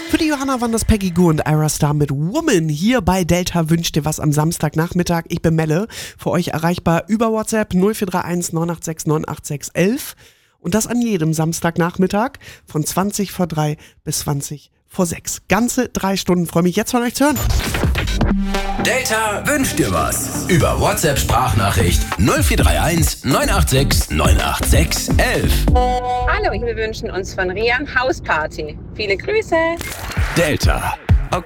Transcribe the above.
Für die Johanna waren das Peggy Gou und Ira Star mit Woman. Hier bei Delta wünscht dir was am Samstagnachmittag. Ich bin Melle, für euch erreichbar über WhatsApp 0431 986 98611. Und das an jedem Samstagnachmittag von 20 vor 3 bis 20 vor 6. Ganze 3 Stunden. Freue mich jetzt von euch zu hören. Delta wünscht dir was. Über WhatsApp-Sprachnachricht 0431 986 98611. Hallo, wir wünschen uns von Rian Hausparty. Viele Grüße. Delta.